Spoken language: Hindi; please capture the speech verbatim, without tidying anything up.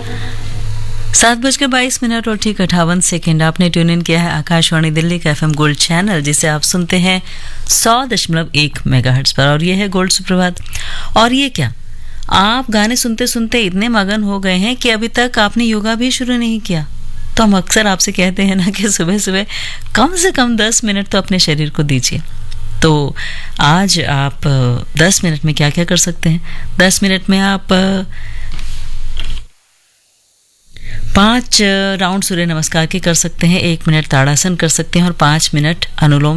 सात बजकर बाईस मिनट और ठीक अट्ठावन सेकेंड आपने ट्यून इन किया है आकाशवाणी दिल्ली का एफएम गोल्ड चैनल, जिसे आप सुनते हैं सौ दशमलव एक मेगाहर्ट्ज पर। और ये है गोल्ड सुप्रभात। और ये क्या, आप गाने सुनते सुनते इतने मगन हो गए हैं कि अभी तक आपने योगा भी शुरू नहीं किया। तो हम अक्सर आपसे कहते हैं ना कि सुबह सुबह कम से कम दस मिनट तो अपने शरीर को दीजिए। तो आज आप दस मिनट में क्या क्या कर सकते हैं? दस मिनट में आप पांच राउंड सूर्य नमस्कार के कर सकते हैं, एक मिनट ताड़ासन कर सकते हैं और पांच मिनट अनुलोम